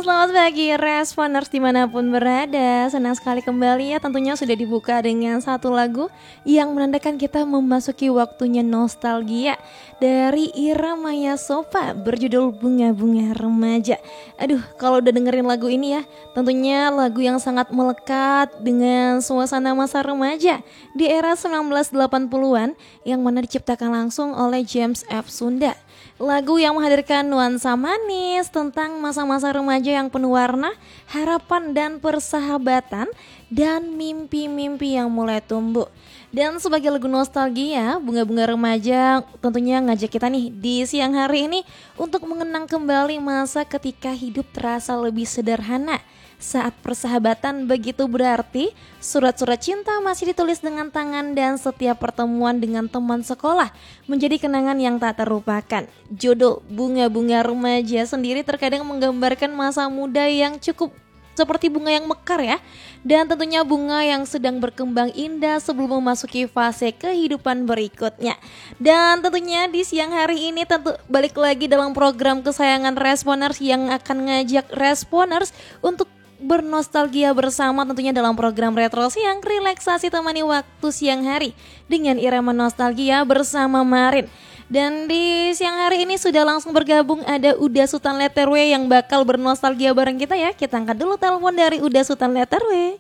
Selamat pagi Responers dimanapun berada. Senang sekali kembali ya, tentunya sudah dibuka dengan satu lagu yang menandakan kita memasuki waktunya nostalgia dari Irama Yasopa berjudul Bunga-Bunga Remaja. Aduh, kalau udah dengerin lagu ini ya, tentunya lagu yang sangat melekat dengan suasana masa remaja di era 1980-an yang mana diciptakan langsung oleh James F. Sunda. Lagu yang menghadirkan nuansa manis tentang masa-masa remaja yang penuh warna, harapan dan persahabatan, dan mimpi-mimpi yang mulai tumbuh. Dan sebagai lagu nostalgia, Bunga-Bunga Remaja tentunya ngajak kita nih di siang hari ini untuk mengenang kembali masa ketika hidup terasa lebih sederhana. Saat persahabatan begitu berarti, surat-surat cinta masih ditulis dengan tangan dan setiap pertemuan dengan teman sekolah menjadi kenangan yang tak terlupakan. Judul Bunga-Bunga Remaja sendiri terkadang menggambarkan masa muda yang cukup seperti bunga yang mekar ya. Dan tentunya bunga yang sedang berkembang indah sebelum memasuki fase kehidupan berikutnya. Dan tentunya di siang hari ini tentu balik lagi dalam program kesayangan Responers yang akan ngajak Responers untuk bernostalgia bersama tentunya dalam program Retro Siang, relaksasi temani waktu siang hari dengan irama nostalgia bersama Marin. Dan di siang hari ini sudah langsung bergabung ada Uda Sultan Letterwe yang bakal bernostalgia bareng kita ya. Kita angkat dulu telepon dari Uda Sultan Letterwe.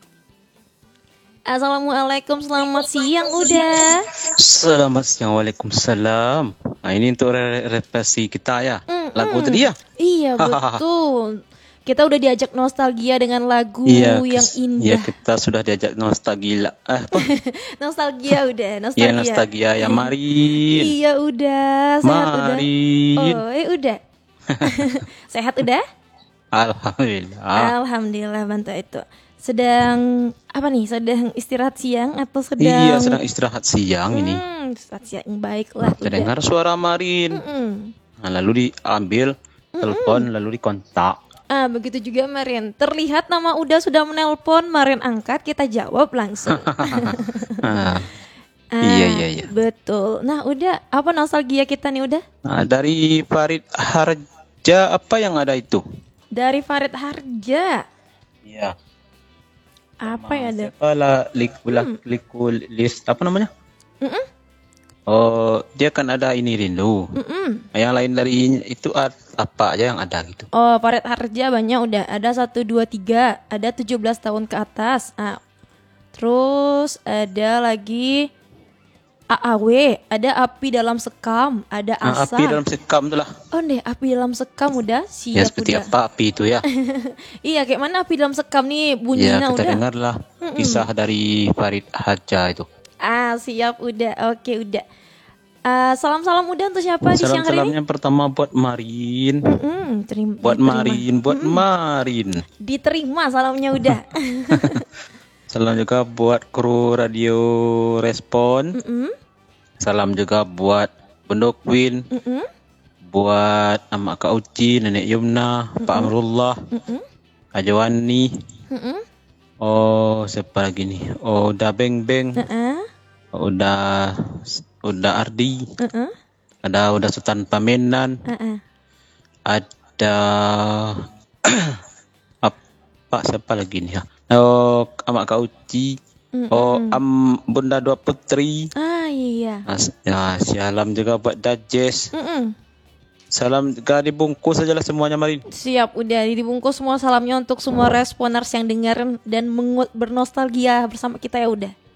Assalamualaikum, selamat siang Uda. Selamat siang, waalaikumsalam. Nah ini untuk refleksi kita ya, lagu tadi ya. Iya betul. Kita udah diajak nostalgia dengan lagu yang indah. Iya, kita sudah diajak nostalgia. Nostalgia udah, nostalgia. Iya, nostalgia ya, Marin. Iya udah, sehat Marin. udah. Oh, udah. Sehat udah? Alhamdulillah. Alhamdulillah, bantu itu. Sedang apa nih? Sedang istirahat siang atau sedang? Iya, sedang istirahat siang ini. Istirahat siang, baiklah. Terdengar suara Marin. Nah, lalu diambil telepon, lalu dikontak. Begitu juga Marin. Terlihat nama Uda sudah menelpon, Marin angkat, kita jawab langsung. Iya. Betul. Nah, Uda, apa nostalgia kita nih Uda? Nah, dari Farid Harja apa yang ada itu? Dari Farid Harja. Iya. Apa yang ada? Siapa lah list apa namanya? Oh, dia kan ada ini rindu. Yang lain dari itu apa aja yang ada gitu? Oh, Farid Harja banyak udah. Ada 1, 2, 3. Ada 17 tahun ke atas. Terus ada lagi AAW. Ada Api Dalam Sekam. Ada Asa. Api Dalam Sekam itulah. Oh deh, Api Dalam Sekam udah. Siap ya, seperti udah. apa api itu ya? Iya, kayak mana Api Dalam Sekam nih bunyinya ya, kita udah. dengarlah kisah dari Farid Harja itu. Siap udah. Oke udah. Salam-salam udah untuk siapa di siang hari ini? Salam-salamnya pertama buat Marin. Buat Marin. Diterima salamnya udah. Salam juga buat kru Radio Respon. Salam juga buat Bendok Win. Buat Amak Kak Uci, Nenek Yumna, Pak Amrullah, Ajawani. Oh, siapa lagi nih? Oh, udah Beng. Udah Ardi. Udah Sultan Pamenan. Ada apa siapa lagi nih ya? Oh, Amak Kak Uci. Bunda Dua Putri. Iya. Ya, salam juga buat Dajes. Salam juga dibungkus sajalah semuanya Marin. Siap, udah dibungkus semua salamnya untuk semua Responers yang dengar dan bernostalgia bersama kita ya udah.